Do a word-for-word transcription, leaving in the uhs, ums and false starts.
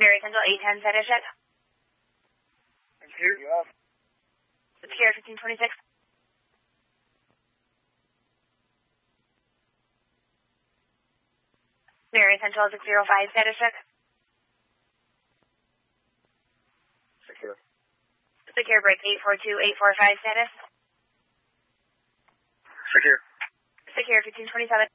Mary Central eight ten status check. Secure. Secure fifteen twenty-six. Mary Central six zero five status check. Secure. Secure break eight four two eight four five status. Secure. Secure fifteen twenty-seven.